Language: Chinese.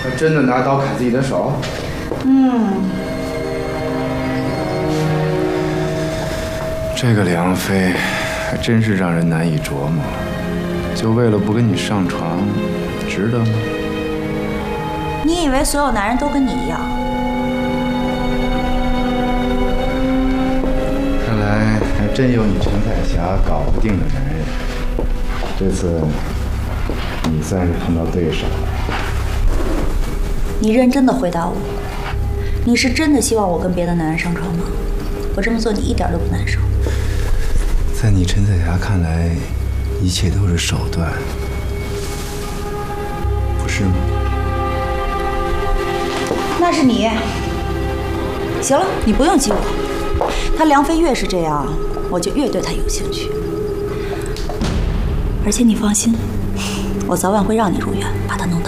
他真的拿刀砍自己的手？这个梁妃还真是让人难以琢磨。就为了不跟你上床，值得吗？ 你以为所有男人都跟你一样？ 看来还真有你陈彩霞搞不定的男人。这次你算是碰到对手了。 你认真的回答我，你是真的希望我跟别的男人上床吗？我这么做你一点都不难受。 在你陈彩霞看来，一切都是手段，不是吗？ 那是你。行了，你不用激我。他梁妃越是这样，我就越对他有兴趣。而且你放心，我早晚会让你如愿，把他弄